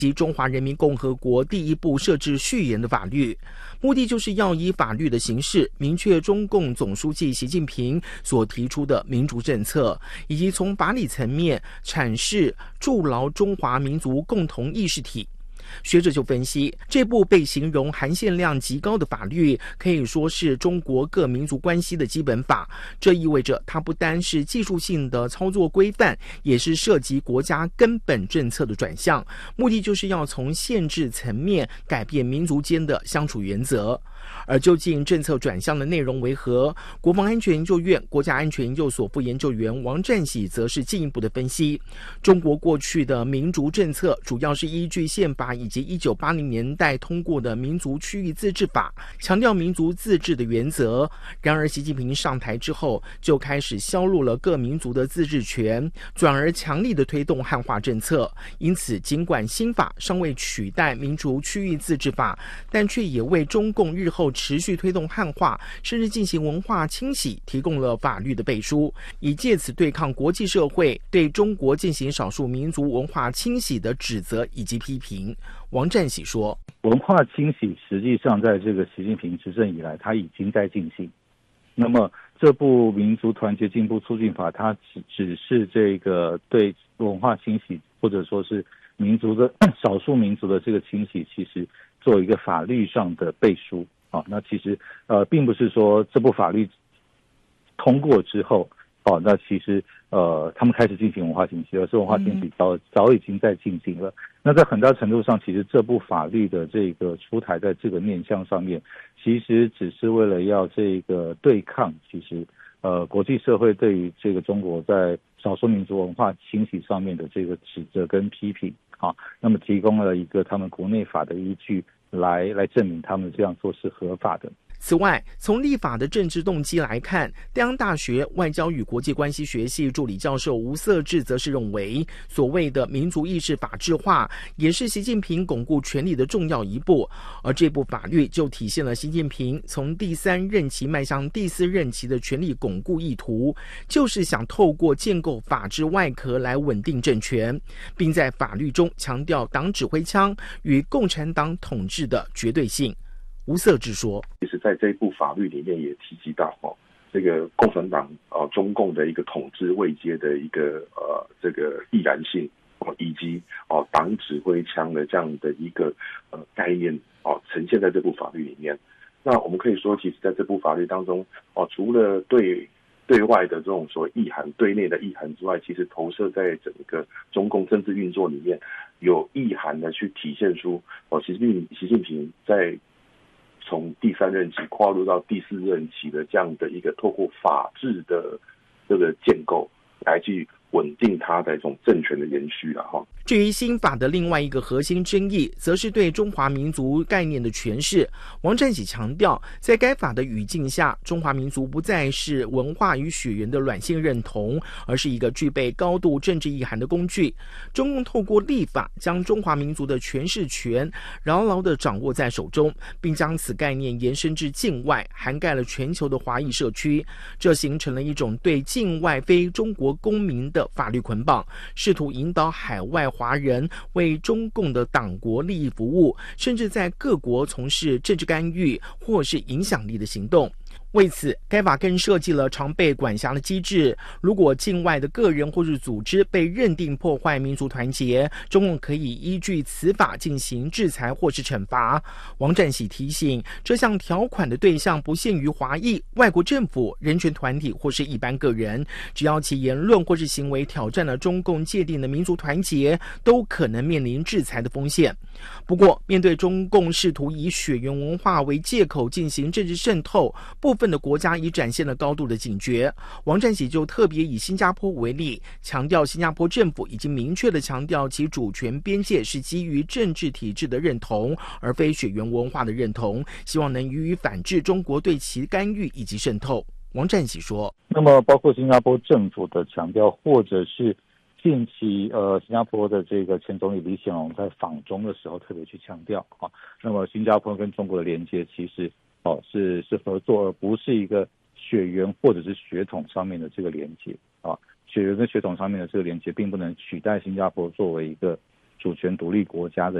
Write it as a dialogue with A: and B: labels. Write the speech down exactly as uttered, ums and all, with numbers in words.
A: 及中华人民共和国第一部设置序言的法律，目的就是要以法律的形式明确中共总书记习近平所提出的民族政策，以及从法理层面阐释筑牢中华民族共同意识体。学者就分析，这部被形容含限量极高的法律可以说是中国各民族关系的基本法，这意味着它不单是技术性的操作规范，也是涉及国家根本政策的转向，目的就是要从限制层面改变民族间的相处原则。而究竟政策转向的内容为何？国防安全研究院国家安全研究所副研究员王占喜则是进一步的分析，中国过去的民族政策主要是依据宪法以及一九八零年代通过的民族区域自治法，强调民族自治的原则。然而习近平上台之后，就开始削弱了各民族的自治权，转而强力的推动汉化政策。因此尽管新法尚未取代民族区域自治法，但却也为中共日后持续推动汉化甚至进行文化清洗提供了法律的背书，以借此对抗国际社会对中国进行少数民族文化清洗的指责以及批评。王占喜说，
B: 文化清洗实际上在这个习近平执政以来它已经在进行，那么这部民族团结进步促进法它只只是这个对文化清洗或者说是民族的少数民族的这个清洗，其实做一个法律上的背书啊。那其实呃并不是说这部法律通过之后哦，那其实呃他们开始进行文化清洗，而是文化清洗早、嗯、早已经在进行了。那在很大程度上，其实这部法律的这个出台在这个面向上面，其实只是为了要这个对抗，其实呃国际社会对于这个中国在少数民族文化清洗上面的这个指责跟批评啊，那么提供了一个他们国内法的依据来来证明他们这样做是合法的。
A: 此外，从立法的政治动机来看，淡江大学外交与国际关系学系助理教授吴色志则是认为，所谓的民族意识法治化也是习近平巩固权力的重要一步，而这部法律就体现了习近平从第三任期迈向第四任期的权力巩固意图，就是想透过建构法治外壳来稳定政权，并在法律中强调党指挥枪与共产党统治的绝对性。吴色志说，
C: 其实在这一部法律里面也提及到哦，这个共产党哦、呃、中共的一个统治位阶的一个呃这个必然性哦，以及哦党指挥枪的这样的一个呃概念哦呈现在这部法律里面。那我们可以说，其实在这部法律当中哦，除了对对外的这种所谓意涵、对内的意涵之外，其实投射在整个中共政治运作里面，有意涵的去体现出哦习近平习近平在从第三任期跨入到第四任期的这样的一个透过法治的这个建构来去稳定它的一种政权的延续了哈。
A: 至于新法的另外一个核心争议，则是对中华民族概念的诠释。王占喜强调，在该法的语境下，中华民族不再是文化与血缘的软性认同，而是一个具备高度政治意涵的工具。中共透过立法将中华民族的诠释权牢牢地掌握在手中，并将此概念延伸至境外，涵盖了全球的华裔社区。这形成了一种对境外非中国公民的法律捆绑，试图引导海外华人为中共的党国利益服务，甚至在各国从事政治干预或是影响力的行动。为此，该法更设计了常被管辖的机制，如果境外的个人或是组织被认定破坏民族团结，中共可以依据此法进行制裁或是惩罚。王占喜提醒，这项条款的对象不限于华裔、外国政府、人权团体或是一般个人，只要其言论或是行为挑战了中共界定的民族团结，都可能面临制裁的风险。不过，面对中共试图以血缘文化为借口进行政治渗透，部分的国家已展现了高度的警觉。王占喜就特别以新加坡为例，强调新加坡政府已经明确地强调其主权边界是基于政治体制的认同，而非血缘文化的认同，希望能予以反制中国对其干预以及渗透。王占喜说，
B: 那么包括新加坡政府的强调，或者是近期呃，新加坡的这个前总理李显龙在访中的时候特别去强调啊，那么新加坡跟中国的连接其实哦是是合作，而不是一个血缘或者是血统上面的这个连接啊。血缘跟血统上面的这个连接，并不能取代新加坡作为一个主权独立国家的